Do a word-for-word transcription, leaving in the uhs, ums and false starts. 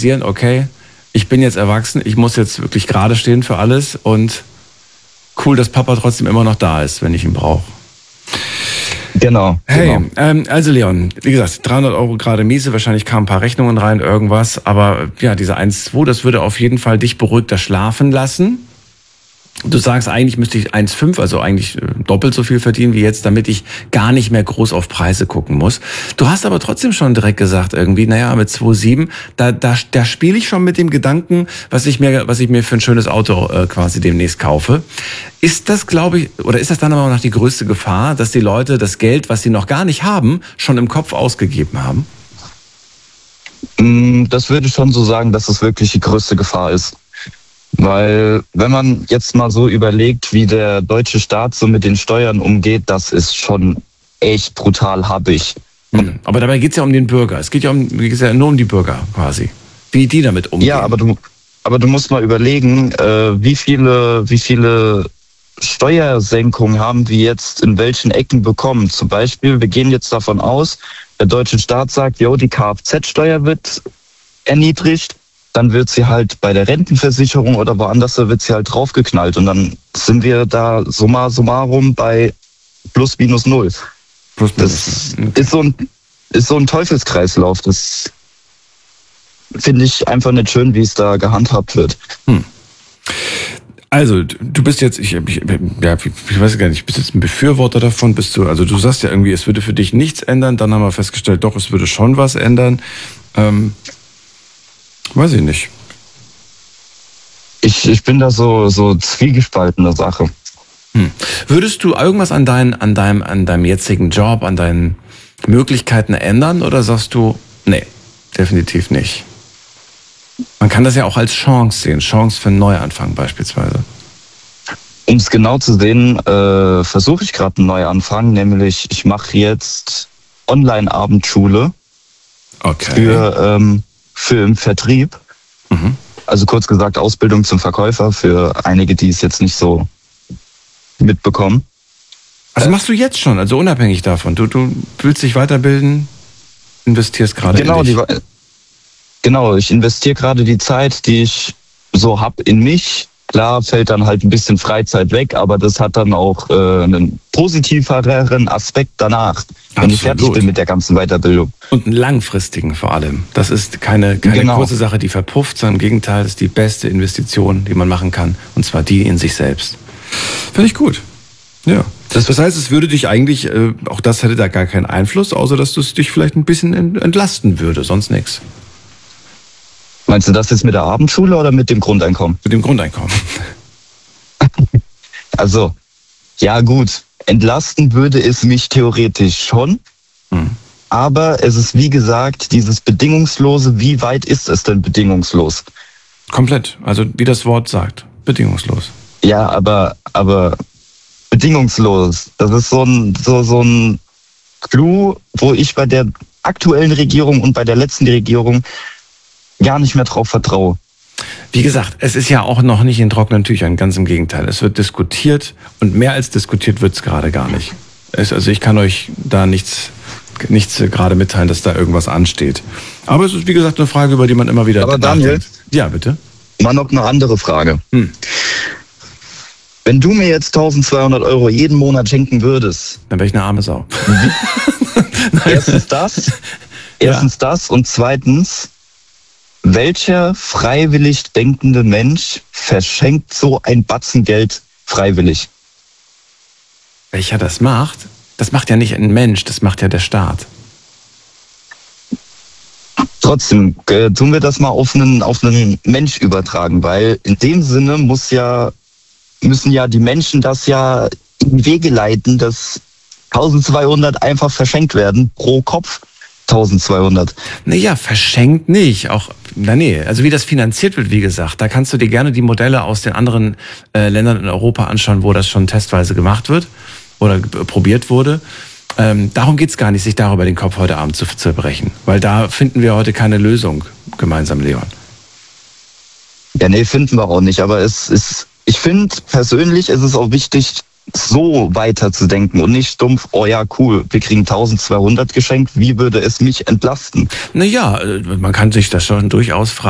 realisieren, okay, ich bin jetzt erwachsen, ich muss jetzt wirklich gerade stehen für alles und cool, dass Papa trotzdem immer noch da ist, wenn ich ihn brauche. Genau. Hey, genau. Ähm, also Leon, wie gesagt, dreihundert Euro gerade Miese, wahrscheinlich kamen ein paar Rechnungen rein, irgendwas, aber ja, diese eins Komma zwei, das würde auf jeden Fall dich beruhigter schlafen lassen. Du sagst, eigentlich müsste ich eins Komma fünf, also eigentlich doppelt so viel verdienen wie jetzt, damit ich gar nicht mehr groß auf Preise gucken muss. Du hast aber trotzdem schon direkt gesagt irgendwie, naja, mit zwei Komma sieben, da, da, da spiele ich schon mit dem Gedanken, was ich mir, was ich mir für ein schönes Auto äh, quasi demnächst kaufe. Ist das, glaube ich, oder ist das dann aber noch die größte Gefahr, dass die Leute das Geld, was sie noch gar nicht haben, schon im Kopf ausgegeben haben? Das würde ich schon so sagen, dass es wirklich die größte Gefahr ist. Weil wenn man jetzt mal so überlegt, wie der deutsche Staat so mit den Steuern umgeht, das ist schon echt brutal happig. Hm. Aber dabei geht es ja um den Bürger. Es geht ja, um, geht's ja nur um die Bürger quasi. Wie die damit umgehen. Ja, aber du, aber du musst mal überlegen, äh, wie viele, wie viele Steuersenkungen haben wir jetzt in welchen Ecken bekommen. Zum Beispiel, wir gehen jetzt davon aus, der deutsche Staat sagt, jo, die Kfz-Steuer wird erniedrigt. Dann wird sie halt bei der Rentenversicherung oder woanders, da wird sie halt draufgeknallt. Und dann sind wir da summa summarum bei plus minus null. Plus minus. Das ist so ein, ist so ein Teufelskreislauf. Das finde ich einfach nicht schön, wie es da gehandhabt wird. Hm. Also, du bist jetzt, ich, ich, ja, ich weiß gar nicht, bist jetzt ein Befürworter davon, bist du, also du sagst ja irgendwie, es würde für dich nichts ändern, dann haben wir festgestellt, doch, es würde schon was ändern. Ähm, Weiß ich nicht. Ich, ich bin da so, so zwiegespaltener Sache. Hm. Würdest du irgendwas an, dein, an, deinem, an deinem jetzigen Job, an deinen Möglichkeiten ändern oder sagst du, nee, definitiv nicht? Man kann das ja auch als Chance sehen, Chance für einen Neuanfang beispielsweise. Um es genau zu sehen, äh, versuche ich gerade einen Neuanfang, nämlich ich mache jetzt Online-Abendschule okay. für... Ähm, für im Vertrieb. Mhm. Also kurz gesagt Ausbildung zum Verkäufer für einige, die es jetzt nicht so mitbekommen. Also machst du jetzt schon, also unabhängig davon. Du, du willst dich weiterbilden, investierst gerade genau, in dich. Die, genau, ich investiere gerade die Zeit, die ich so habe in mich. Klar fällt dann halt ein bisschen Freizeit weg, aber das hat dann auch äh, einen positiveren Aspekt danach, wenn Absolut. ich fertig bin mit der ganzen Weiterbildung. Und einen langfristigen vor allem. Das ist keine, keine genau. kurze Sache, die verpufft, sondern im Gegenteil, das ist die beste Investition, die man machen kann. Und zwar die in sich selbst. Finde ich gut. Ja. Das, das heißt, es würde dich eigentlich, äh, auch das hätte da gar keinen Einfluss, außer dass es dich vielleicht ein bisschen entlasten würde, sonst nichts. Meinst du das jetzt mit der Abendschule oder mit dem Grundeinkommen? Mit dem Grundeinkommen. Also, ja gut, entlasten würde es mich theoretisch schon. Hm. Aber es ist wie gesagt, dieses Bedingungslose, wie weit ist es denn bedingungslos? Komplett, also wie das Wort sagt, bedingungslos. Ja, aber, aber bedingungslos, das ist so ein, so, so ein Clou, wo ich bei der aktuellen Regierung und bei der letzten Regierung gar nicht mehr drauf vertraue. Wie gesagt, es ist ja auch noch nicht in trockenen Tüchern, ganz im Gegenteil. Es wird diskutiert und mehr als diskutiert wird es gerade gar nicht. Es, also ich kann euch da nichts, nichts gerade mitteilen, dass da irgendwas ansteht. Aber es ist, wie gesagt, eine Frage, über die man immer wieder Aber nachdenkt. Daniel, ja, bitte. Mal noch eine andere Frage. Hm. Wenn du mir jetzt eintausendzweihundert Euro jeden Monat schenken würdest, dann wäre ich eine arme Sau. Erstens das, erstens ja. das und zweitens, welcher freiwillig denkende Mensch verschenkt so ein Batzen Geld freiwillig? Welcher das macht? Das macht ja nicht ein Mensch, das macht ja der Staat. Trotzdem, äh, tun wir das mal auf einen, auf einen Mensch übertragen, weil in dem Sinne muss ja, müssen ja die Menschen das ja in die Wege leiten, dass eintausendzweihundert einfach verschenkt werden pro Kopf. eintausendzweihundert. Naja, verschenkt nicht. Auch, na nee, also wie das finanziert wird, wie gesagt, da kannst du dir gerne die Modelle aus den anderen äh, Ländern in Europa anschauen, wo das schon testweise gemacht wird oder äh, probiert wurde. Ähm, darum geht's gar nicht, sich darüber den Kopf heute Abend zu zerbrechen. Weil da finden wir heute keine Lösung gemeinsam, Leon. Ja, nee, finden wir auch nicht. Aber es ist, ich finde persönlich, ist es auch wichtig, so weiter zu denken und nicht stumpf, oh ja, cool, wir kriegen eintausendzweihundert geschenkt, wie würde es mich entlasten? Naja, man kann sich das schon durchaus fragen.